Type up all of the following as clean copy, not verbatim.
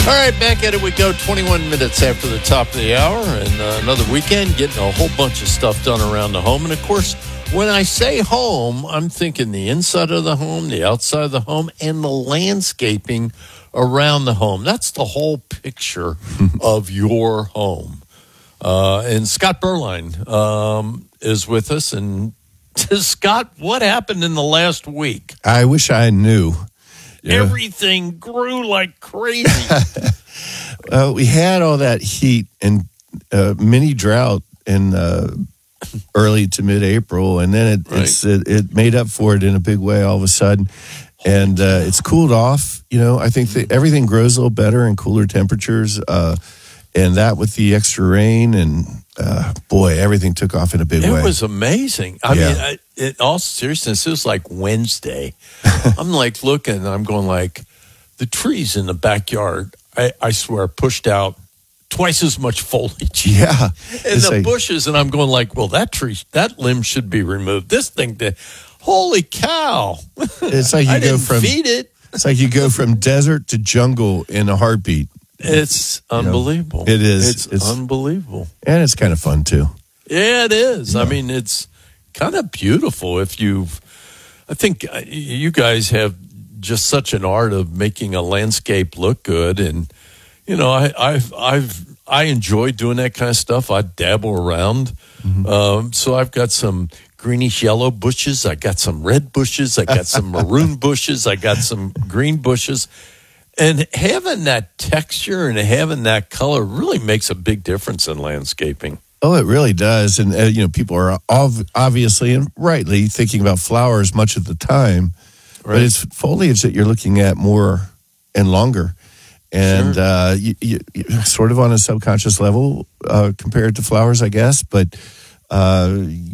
All right, back at it we go. 21 minutes after the top of the hour, and another weekend, getting a whole bunch of stuff done around the home. And, of course, when I say home, I'm thinking the inside of the home, the outside of the home, and the landscaping around the home. That's the whole picture of your home. And Scott Berline is with us. And, Scott, what happened in the last week? I wish I knew. Everything grew like crazy. We had all that heat and mini drought in early to mid-April, and then it made up for it in a big way all of a sudden. And it's cooled off. I think that everything grows a little better in cooler temperatures. And that with the extra rain, and boy, everything took off in a big way. It was amazing. I mean, in all seriousness, it was like Wednesday. I'm like looking, I'm going like, the trees in the backyard, I swear, pushed out twice as much foliage. Yeah. And the bushes, and I'm going like, well, that limb should be removed. This thing, holy cow. It's like feed it. It's like you go from desert to jungle in a heartbeat. It's unbelievable. It is. It's unbelievable. And it's kind of fun, too. Yeah, it is. Yeah. I mean, it's kind of beautiful I think you guys have just such an art of making a landscape look good. And, I enjoy doing that kind of stuff. I dabble around. Mm-hmm. So I've got some greenish yellow bushes. I got some red bushes. I got some maroon bushes. I got some green bushes. And having that texture and having that color really makes a big difference in landscaping. Oh, it really does. And, people are obviously and rightly thinking about flowers much of the time. Right. But it's foliage that you're looking at more and longer. And you sort of on a subconscious level compared to flowers, I guess. But, when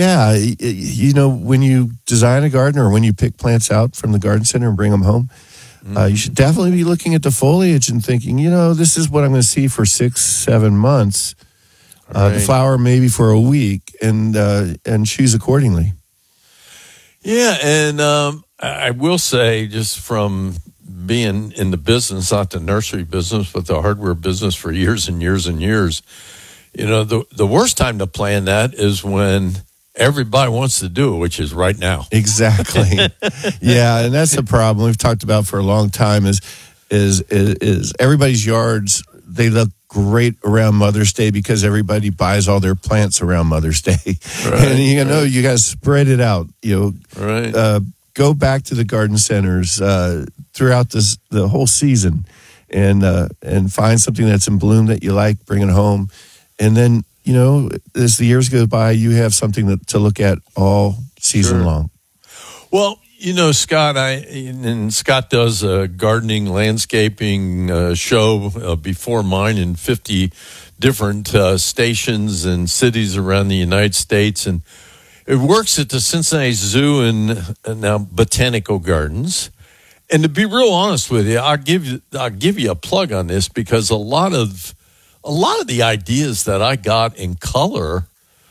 you design a garden or when you pick plants out from the garden center and bring them home, you should definitely be looking at the foliage and thinking, this is what I'm going to see for 6-7 months. The flower maybe for a week, and choose accordingly. Yeah, and I will say, just from being in the business, not the nursery business, but the hardware business for years and years and years, the worst time to plan that is when everybody wants to do it, which is right now. Exactly. Yeah, and that's the problem we've talked about for a long time is everybody's yards, they look great around Mother's Day because everybody buys all their plants around Mother's Day. Right, and you got to spread it out. Go back to the garden centers throughout the whole season and find something that's in bloom that you like, bring it home. And then, as the years go by, you have something to look at all season long. Well, Scott, Scott does a gardening, landscaping show before mine in 50 different stations and cities around the United States. And it works at the Cincinnati Zoo and now Botanical Gardens. And to be real honest with you, I'll give you a plug on this because a lot of the ideas that I got in color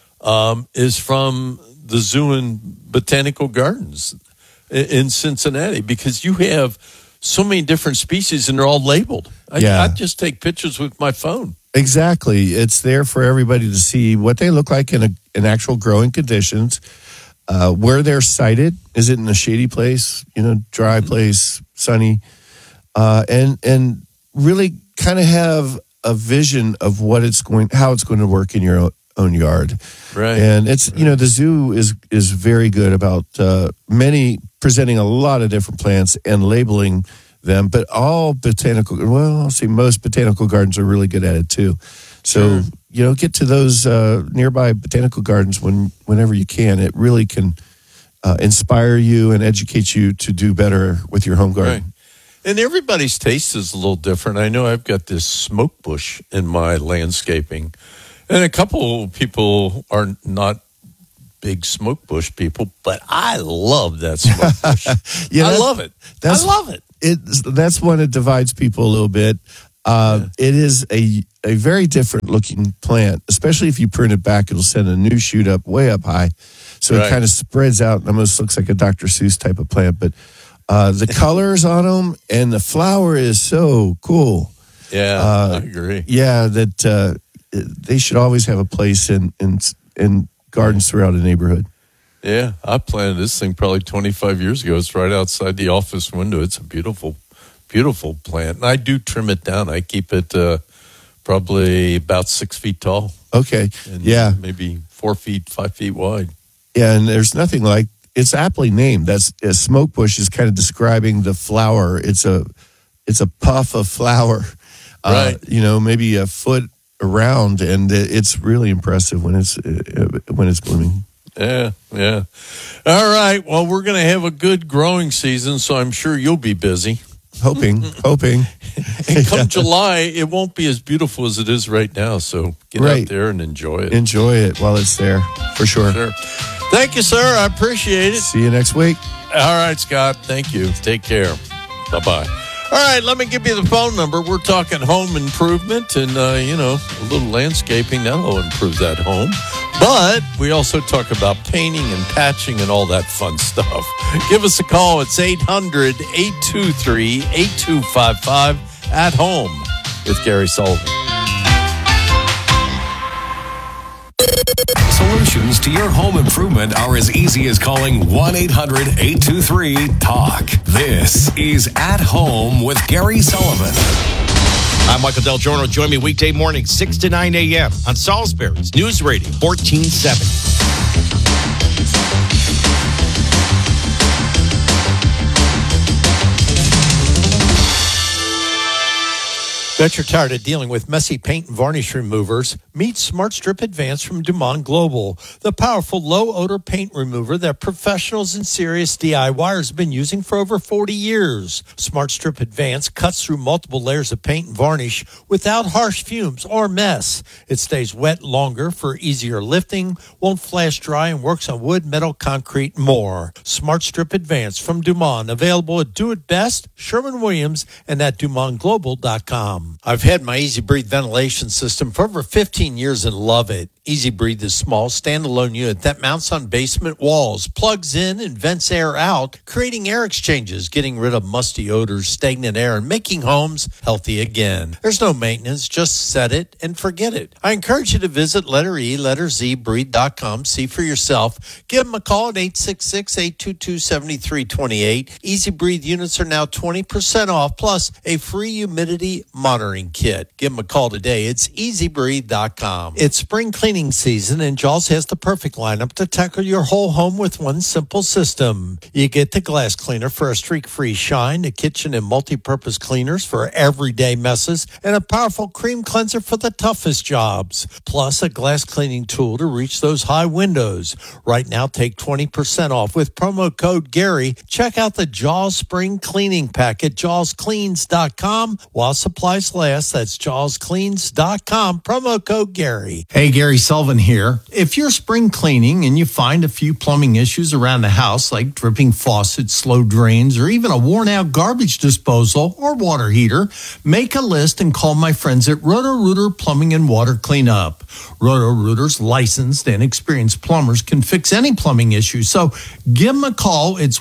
is from the Zoo and Botanical Gardens in Cincinnati, because you have so many different species and they're all labeled. I just take pictures with my phone. Exactly. It's there for everybody to see what they look like in actual growing conditions, where they're sited. Is it in a shady place, dry place, sunny, and really kind of have a vision of how it's going to work in your own yard. Right. And it's, the zoo is very good about presenting a lot of different plants and labeling them, but most botanical gardens are really good at it too. So, get to those nearby botanical gardens whenever you can. It really can inspire you and educate you to do better with your home garden. Right. And everybody's taste is a little different. I know I've got this smoke bush in my landscaping, and a couple people are not big smoke bush people, but I love that smoke bush. I love it. I love it. That's one that divides people a little bit. It is a very different looking plant, especially if you prune it back. It'll send a new shoot way up high. So it kind of spreads out and almost looks like a Dr. Seuss type of plant. But the colors on them and the flower is so cool. Yeah, I agree. Yeah, that they should always have a place in gardens throughout a neighborhood. Yeah, I planted this thing probably 25 years ago. It's right outside the office window. It's a beautiful, beautiful plant. And I do trim it down. I keep it probably about 6 feet tall. Okay, And yeah. maybe 4 feet, 5 feet wide. Yeah, and there's nothing like, it's aptly named. That's a smoke bush is kind of describing the flower. It's a puff of flower, Right. Maybe a foot around, and it's really impressive when it's blooming. Yeah. All right. Well, we're going to have a good growing season, so I'm sure you'll be busy. Hoping. And come July, it won't be as beautiful as it is right now. So get out there and enjoy it. Enjoy it while it's there, for sure. Thank you, sir. I appreciate it. See you next week. All right, Scott. Thank you. Take care. Bye-bye. All right, let me give you the phone number. We're talking home improvement and, a little landscaping. That'll improve that home. But we also talk about painting and patching and all that fun stuff. Give us a call. It's 800-823-8255 at home with Gary Sullivan. Solutions to your home improvement are as easy as calling 1-800-823-TALK. This is At Home with Gary Sullivan. I'm Michael Del Giorno. Join me weekday morning, 6 to 9 a.m. on Salisbury's News Radio, 1470. Bet you're tired of dealing with messy paint and varnish removers? Meet Smart Strip Advance from Dumont Global, the powerful low-odor paint remover that professionals and serious DIYers have been using for over 40 years. Smart Strip Advance cuts through multiple layers of paint and varnish without harsh fumes or mess. It stays wet longer for easier lifting, won't flash dry, and works on wood, metal, concrete, and more. Smart Strip Advance from Dumont, available at Do It Best, Sherwin-Williams, and at DumontGlobal.com. I've had my Easy Breathe ventilation system for over 15 years and love it. Easy Breathe is a small, standalone unit that mounts on basement walls, plugs in, and vents air out, creating air exchanges, getting rid of musty odors, stagnant air, and making homes healthy again. There's no maintenance, just set it and forget it. I encourage you to visit breathe.com, see for yourself. Give them a call at 866-822-7328. Easy Breathe units are now 20% off, plus a free humidity monitoring kit. Give them a call today. It's easybreathe.com. It's spring cleaning season, and Jaws has the perfect lineup to tackle your whole home with one simple system. You get the glass cleaner for a streak-free shine, the kitchen and multi-purpose cleaners for everyday messes, and a powerful cream cleanser for the toughest jobs. Plus, a glass cleaning tool to reach those high windows. Right now, take 20% off with promo code Gary. Check out the Jaws Spring Cleaning Pack at jawscleans.com while supplies last. That's jawscleans.com. Promo code Gary. Hey, Gary Sullivan here. If you're spring cleaning and you find a few plumbing issues around the house, like dripping faucets, slow drains, or even a worn-out garbage disposal or water heater, make a list and call my friends at Roto-Rooter Plumbing and Water Cleanup. Roto-Rooter's licensed and experienced plumbers can fix any plumbing issue, so give them a call. It's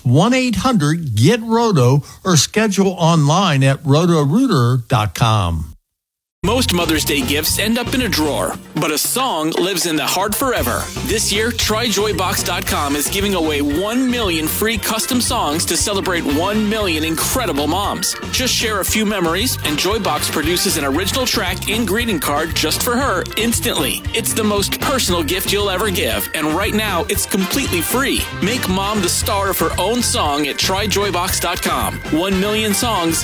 1-800-GET-ROTO or schedule online at rotorooter.com. Most Mother's Day gifts end up in a drawer, but a song lives in the heart forever. This year, TryJoyBox.com is giving away 1 million free custom songs to celebrate 1 million incredible moms. Just share a few memories, and Joybox produces an original track and greeting card just for her instantly. It's the most personal gift you'll ever give, and right now, it's completely free. Make mom the star of her own song at TryJoyBox.com. 1 million songs,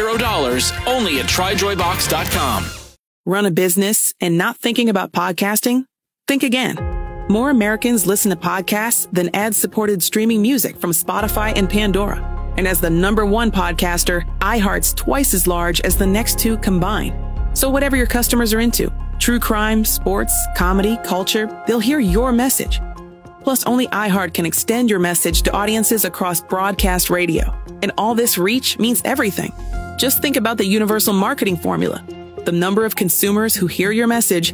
$0, only at TryJoyBox.com. Run a business and not thinking about podcasting? Think again. More Americans listen to podcasts than ad-supported streaming music from Spotify and Pandora. And as the #1 podcaster, iHeart's twice as large as the next two combined. So whatever your customers are into, true crime, sports, comedy, culture, they'll hear your message. Plus, only iHeart can extend your message to audiences across broadcast radio. And all this reach means everything. Just think about the universal marketing formula. The number of consumers who hear your message